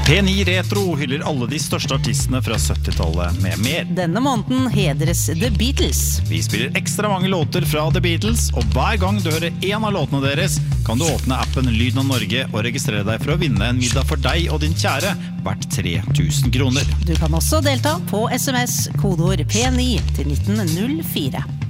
P9 Retro hyller alle de største artistene fra 70-tallet med mer. Denne måneden hedres The Beatles. Vi spiller ekstra mange låter fra The Beatles, og hver gang du hører en av låtene deres, kan du åpne appen Lyden av Norge og registrere deg for å vinne en middag for deg og din kjære, verdt 3000 kroner. Du kan også delta på SMS, kodeord P9 til 1904.